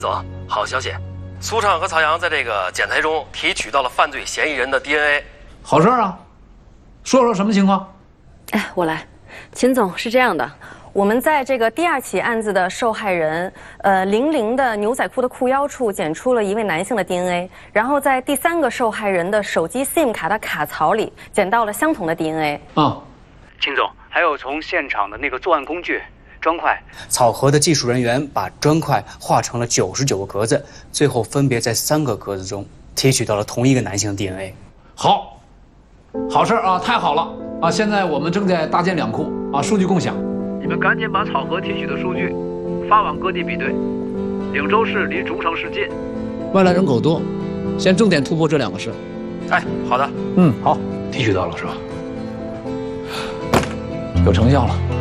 总，好消息，苏畅和曹阳在这个检材中提取到了犯罪嫌疑人的 DNA。 好事啊！说说什么情况？ 哎，我来。秦总，是这样的，我们在这个第2起案子的受害人00的牛仔裤的裤腰处检出了一位男性的 DNA， 然后在第3个受害人的手机 SIM 卡的卡槽里捡到了相同的 DNA。 秦总，还有从现场的那个作案工具砖块， 草核的技术人员把砖块画成了99个格子，最后分别在3个格子中提取到了同一个男性的 DNA。 好事啊！太好了啊！现在我们正在搭建2库啊，数据共享。 你们赶紧把草核提取的数据发往各地比对。柳州市离主城市近， 外来人口多，先重点突破这2个市。 哎，好的。 好，提取到了是吧？有成效了。